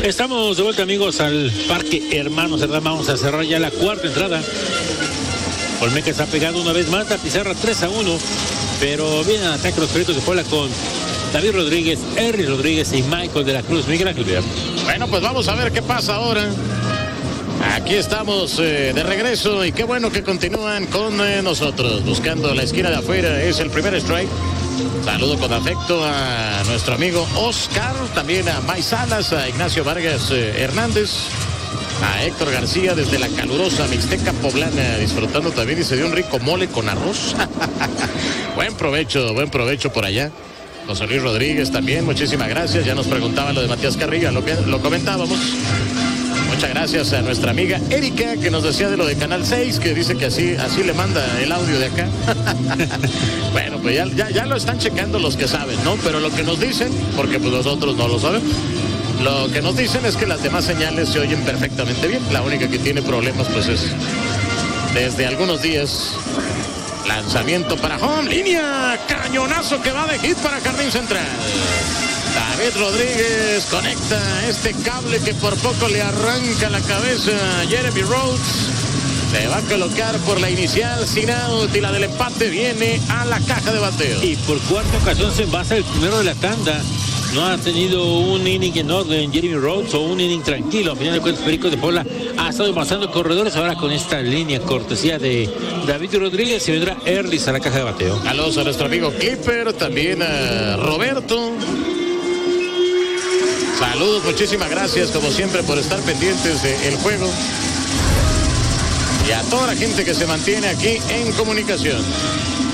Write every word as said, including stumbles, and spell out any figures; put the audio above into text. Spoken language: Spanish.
Estamos de vuelta, amigos, al Parque Hermano Cerdán. Vamos a cerrar ya la cuarta entrada. Olmeca está pegado una vez más, la pizarra tres a uno, pero vienen a ataque los Pericos de Puebla con David Rodríguez, Henry Rodríguez y Michael de la Cruz. Miguel Ángel Villar. Bueno, pues vamos a ver qué pasa ahora. Aquí estamos eh, de regreso y qué bueno que continúan con eh, nosotros. Buscando la esquina de afuera, es el primer strike. Saludo con afecto a nuestro amigo Oscar, también a May Salas, a Ignacio Vargas eh, Hernández, a Héctor García desde la calurosa Mixteca Poblana, disfrutando también y se dio un rico mole con arroz. Buen provecho, buen provecho por allá. José Luis Rodríguez también, muchísimas gracias. Ya nos preguntaba lo de Matías Carrillo, lo que lo comentábamos. Muchas gracias a nuestra amiga Erika, que nos decía de lo de Canal seis, que dice que así, así le manda el audio de acá. Bueno, pues ya, ya, ya lo están checando los que saben, ¿no? Pero lo que nos dicen, porque pues nosotros no lo sabemos, lo que nos dicen es que las demás señales se oyen perfectamente bien. La única que tiene problemas pues es desde algunos días. Lanzamiento para home, línea, cañonazo que va de hit para Jardín Central. David Rodríguez conecta este cable que por poco le arranca la cabeza a Jeremy Rhodes. Se va a colocar por la inicial sin out y la del empate viene a la caja de bateo. Y por cuarta ocasión se envasa el primero de la tanda. No ha tenido un inning en orden Jeremy Rhodes o un inning tranquilo. A final de cuentas, Pericos de Puebla ha estado envasando corredores. Ahora con esta línea cortesía de David Rodríguez se vendrá Erlis a la caja de bateo. Saludos a nuestro amigo Clipper, también a Roberto. Saludos, muchísimas gracias como siempre por estar pendientes del juego. Y a toda la gente que se mantiene aquí en comunicación.